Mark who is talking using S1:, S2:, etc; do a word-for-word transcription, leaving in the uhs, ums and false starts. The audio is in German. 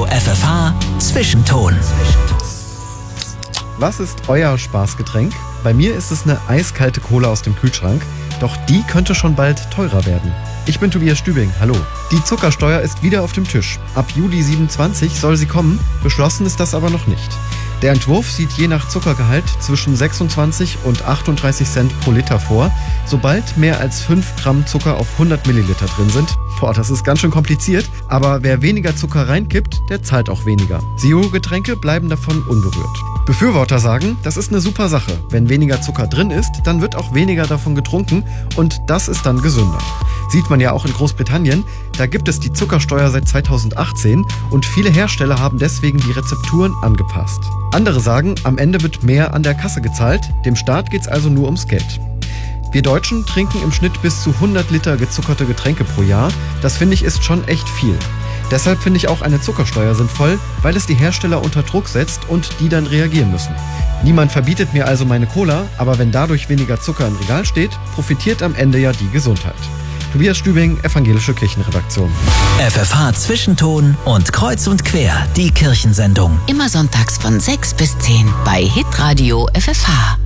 S1: F F H Zwischenton.
S2: Was ist euer Spaßgetränk? Bei mir ist es eine eiskalte Cola aus dem Kühlschrank, doch die könnte schon bald teurer werden. Ich bin Tobias Stübing, hallo. Die Zuckersteuer ist wieder auf dem Tisch. Ab Juli siebenundzwanzig soll sie kommen, beschlossen ist das aber noch nicht. Der Entwurf sieht je nach Zuckergehalt zwischen sechsundzwanzig und achtunddreißig Cent pro Liter vor, sobald mehr als fünf Gramm Zucker auf hundert Milliliter drin sind. Boah, das ist ganz schön kompliziert, aber wer weniger Zucker reinkippt, der zahlt auch weniger. Zero-Getränke bleiben davon unberührt. Befürworter sagen, das ist eine super Sache. Wenn weniger Zucker drin ist, dann wird auch weniger davon getrunken und das ist dann gesünder. Sieht man ja auch in Großbritannien, da gibt es die Zuckersteuer seit zweitausendachtzehn und viele Hersteller haben deswegen die Rezepturen angepasst. Andere sagen, am Ende wird mehr an der Kasse gezahlt, dem Staat geht's also nur ums Geld. Wir Deutschen trinken im Schnitt bis zu hundert Liter gezuckerte Getränke pro Jahr. Das finde ich ist schon echt viel. Deshalb finde ich auch eine Zuckersteuer sinnvoll, weil es die Hersteller unter Druck setzt und die dann reagieren müssen. Niemand verbietet mir also meine Cola, aber wenn dadurch weniger Zucker im Regal steht, profitiert am Ende ja die Gesundheit. Tobias Stübing, Evangelische Kirchenredaktion.
S1: F F H Zwischenton und Kreuz und Quer, die Kirchensendung.
S3: Immer sonntags von sechs bis zehn bei Hitradio F F H.